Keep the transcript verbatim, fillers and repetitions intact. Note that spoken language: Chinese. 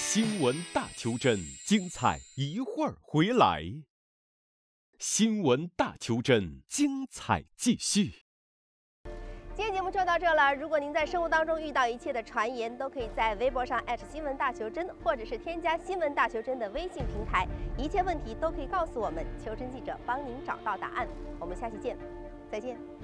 新闻大求真，精彩一会儿回来。新闻大求真，精彩继续。 今天节目就到这了。如果您在生活当中遇到一切的传言，都可以在微博上新闻大求真，或者是添加新闻大求真的微信平台，一切问题都可以告诉我们，求真记者帮您找到答案。我们下期见，再见。